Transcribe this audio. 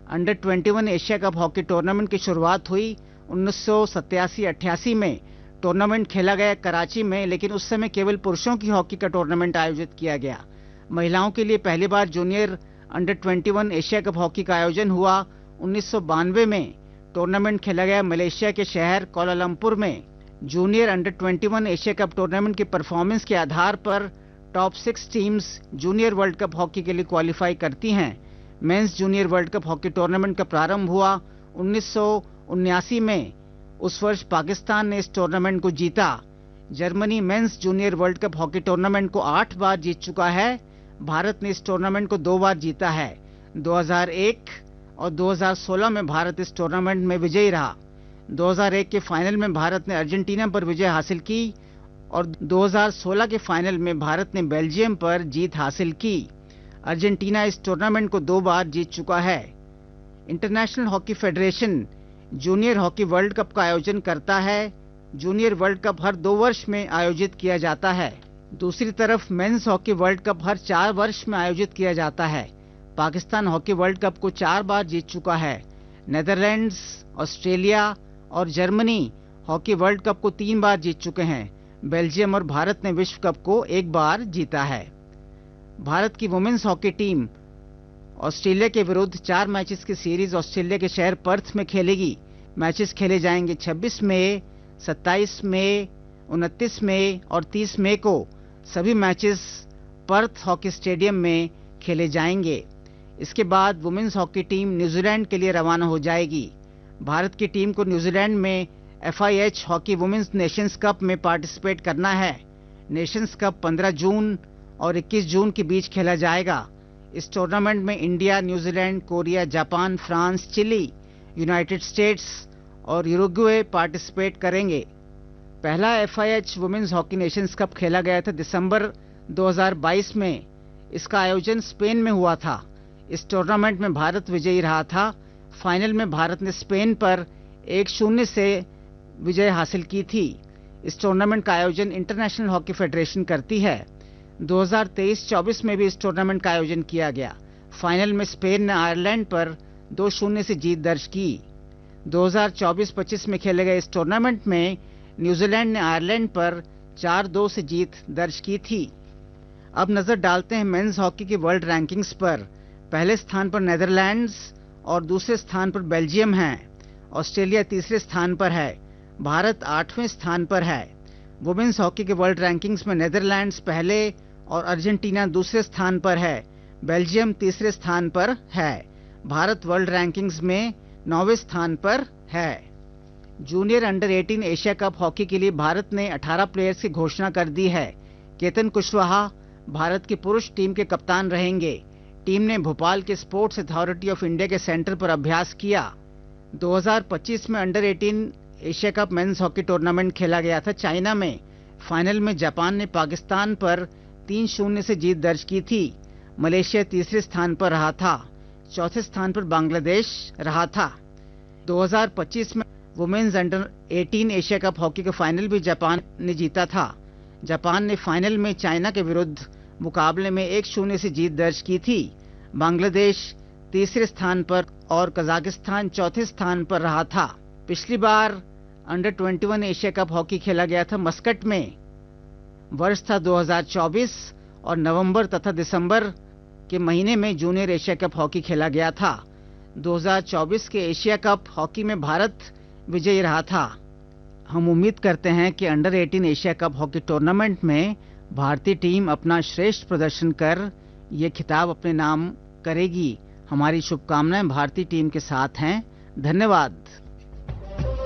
Under 21 Asia cup hockey tournament की शुरुआत हुई 1987-88 में। टूर्नामेंट खेला गया कराची में, लेकिन उस समय केवल पुरुषों की हॉकी का टूर्नामेंट आयोजित किया गया। महिलाओं के लिए पहली बार junior under 21 Asia cup hockey का आयोजन हुआ 1992 में। टूर्नामेंट खेला गया मलेशिया के शहर कोलालमपुर में। Junior under 21 Asia cup tournament की परफॉर्मेंस के आधार पर top 6 teams junior world cup hockey के लिए क्वालिफाई करती हैं। Mains junior world cup hockey tournament का प्रारंभ हुआ 1979 में। उस वर्ष पाकिस्तान ने इस टूर्नामेंट को जीता। Germany mains junior world cup hockey tournament को 8 बार जीत चुका है। भारत ने इस टूर्नामेंट को 2 बार जीता है। 2001 और 2016 में भारत इस टूर्नामेंट में विजयी रहा। 2001 के फाइनल में भारत ने अर्जेंटीना पर विजय हासिल की और 2016 के फाइनल में भारत ने बेल्जियम पर जीत हासिल की। अर्जेंटीना इस टूर्नामेंट को 2 बार जीत चुका है। International hockey federation junior hockey world cup का आयोजन करता है। जूनियर वर्ल्ड कप हर 2 वर्ष में आयोजित किया जाता है। दूसरी तरफ मेंस हॉकी वर्ल्ड कप हर 4 वर्ष में आयोजित किया जाता है। पाकिस्तान हॉकी वर्ल्ड कप को 4 बार जीत चुका है। नेदरलैंड्स, ऑस्ट्रेलिया और जर्मनी हॉकी वर्ल्ड कप को 3 बार जीत चुके हैं। बेल्जियम और भारत ने विश्व कप को 1 बार जीता है। भारत की वुमेन्स हॉकी टीम ऑस्ट्रेलिया के विरुद्ध 4 मैचेस की सीरीज ऑस्ट्रेलिया के शहर पर्थ में खेलेगी। मैचेस खेले जाएंगे 26 मई, 27 मई, 29 मई और 30 मई को। सभी मैचेस पर्थ हॉकी स्टेडियम में खेले जाएंगे। इसके बाद वुमेन्स हॉकी टीम न्यूजीलैंड के लिए रवाना हो जाएगी। भारत की टीम को न्यूजीलैंड में FIH hockey women's Nations cup में पार्टिसिपेट करना है। नेशंस कप 15 जून और 21 जून के बीच खेला जाएगा। इस टूर्नामेंट में India, New Zealand, Korea, Japan, France, chilli, United states और यूरुग्वे पार्टिसिपेट करेंगे। पहला FIH women's hockey Nations cup खेला गया था दिसंबर 2022 में। इसका आयोजन स्पेन में हुआ था। इस टूर्नामेंट में भारत विजयी रहा था। फाइनल में भारत ने स्पेन पर 1-0 से विजय हासिल की थी। इस टूर्नामेंट का आयोजन इंटरनेशनल हॉकी फेडरेशन करती है। 2023-24 में भी इस टूर्नामेंट का आयोजन किया गया। फाइनल में स्पेन ने आयरलैंड पर 2-0 से जीत दर्ज की। 2024-25 में खेले गए इस टूर्नामेंट में न्यूजीलैंड ने आयरलैंड पर 4-2 से जीत दर्ज की थी। अब नजर डालते हैं मेंस हॉकी की वर्ल्ड रैंकिंग्स पर। पहले स्थान पर नेदरलैंड्स और दूसरे स्थान पर बेल्जियम हैं। ऑस्ट्रेलिया तीसरे स्थान पर है। भारत 8वें स्थान पर है। वुमेन्स हॉकी के वर्ल्ड रैंकिंग्स में नेदरलैंड्स पहले और अर्जेंटीना दूसरे स्थान पर है। बेल्जियम तीसरे स्थान पर है। भारत वर्ल्ड रैंकिंग्स में 9वें स्थान पर है। Junior under 18 Asia cup hockey के लिए भारत ने 18 प्लेयर्स की घोषणा कर दी है। केतन कुशवाहा भारत की पुरुष टीम के कप्तान रहेंगे। टीम ने भोपाल के स्पोर्ट्स अथॉरिटी ऑफ इंडिया के सेंटर पर अभ्यास किया। 2025 में under 18 Asia cup men's hockey tournament खेला गया था चाइना में। फाइनल में जापान ने पाकिस्तान पर 3-0 से जीत दर्ज की थी। मलेशिया तीसरे स्थान पर रहा था। चौथे स्थान पर बांग्लादेश रहा था। 2025 में women's under 18 Asia cup hockey का फाइनल भी जापान ने जीता था। जापान ने फाइनल में चाइना के विरुद्ध मुकाबले में 1-0 से जीत दर्ज की थी। बांग्लादेश तीसरे स्थान पर और कजाकिस्तान चौथे स्थान पर रहा था। पिछली बार अंडर 21 एशिया कप हॉकी खेला गया था मस्कट में। वर्ष था 2024 और नवंबर तथा दिसंबर के महीने में जूनियर एशिया कप हॉकी खेला गया था। 2024 के एशिया कप हॉकी में भारत विजयी रहा था। हम उम्मीद करते हैं कि under 18 Asia cup hockey tournament में भारतीय टीम अपना श्रेष्ठ प्रदर्शन कर ये खिताब अपने नाम करेगी। हमारी शुभकामनाएं भारतीय टीम के साथ हैं। धन्यवाद।